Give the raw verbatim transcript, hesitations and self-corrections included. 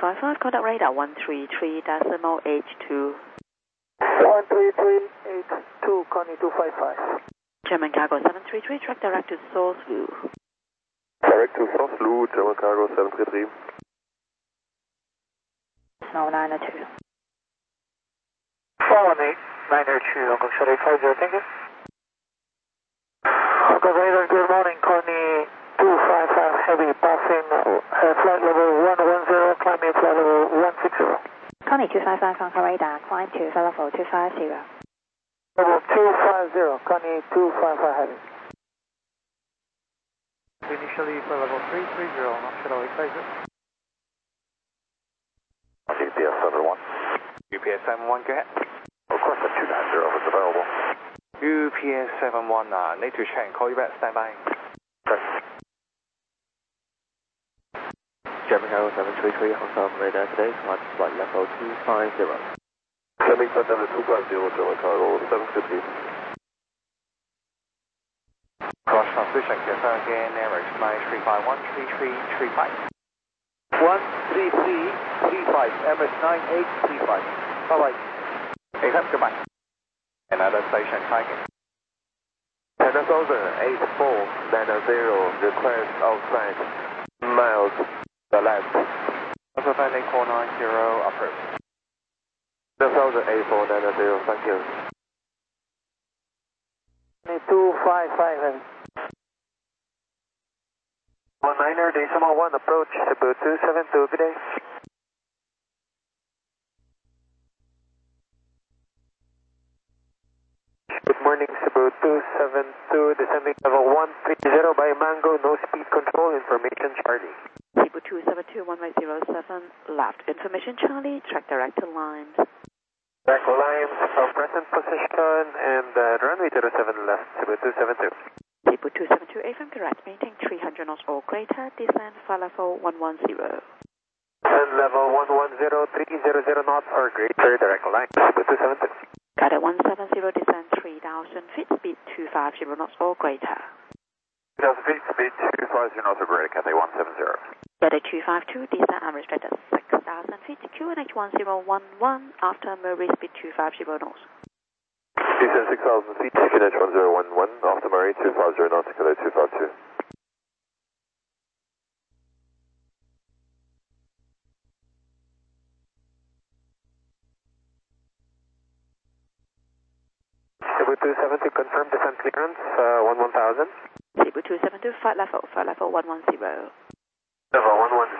five five, contact radar one three three decimal eight two. one three three eight two, Connie two five five. German Cargo seven three three, track direct to Source Blue. Direct to Source Blue, German Cargo seven three three. Snow nine two. four one eight, nine two, Uncle Charlie five zero, thank you. Uncle Radar, good morning, Connie two five five, heavy, passing uh, flight level one one zero, climbing flight level one six zero. Connie two five five, Uncle Radar, climb to flight level two five zero. Level two five zero, Connie two five five, heavy. Initially flight level three three zero, not Charlie five zero. U P S seven one. U P S seven one, go ahead. Of course, the two nine zero is available. U P S seven one, uh, need to check, call you back, stand by. Okay. German Cargo seven three three, Hotel radar today, flight flight level two five zero. Coming flight level two five zero, German Cargo seven three three. Cross transmission, confirm again, Emirates nine three five one three three three five. one three three three five, Emirates nine eight three five. Bye bye. Accept, goodbye. Another station target. ten thousand eight four nine zero, request outside. Miles, the left. Also landing four nine zero, approach. ten thousand eight four nine zero, thank you. two five five, heavy. one niner, decimal one, approach, Cebu two seven two, good day. Good morning, Cebu two seven two, descending level one three zero by Mango, no speed control, information Charlie. Cebu two seven two, one way zero seven, left, information Charlie, track direct to Limes. Direct lines from present position and uh, runway zero seven left, Cebu two seven two. Cebu two seven two, A F M correct, maintain three hundred knots or greater, descend flight level one one zero. Descend level one one zero, three hundred knots or greater, direct line, Cebu two seven two. Guided one seven zero, descend three thousand feet, speed two five zero knots or greater. two thousand feet, speed two five zero knots or greater, Cathay one seven zero. Guided two five two, descend and restricted six thousand feet, Q N H one zero one one, after Murray, speed two five zero knots. Descend six thousand feet, Q N H one zero one one, after Murray two five zero knots, Cathay two five two. Cebu two seven two, confirm descent clearance, uh, one one thousand. Cebu two seven two, flight level, flight level one one zero. Level one one